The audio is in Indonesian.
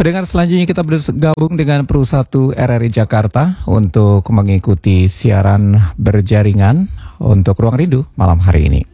Pendengar, selanjutnya kita bergabung dengan Pro 1 RRI Jakarta untuk mengikuti siaran berjaringan untuk Ruang Rindu malam hari ini.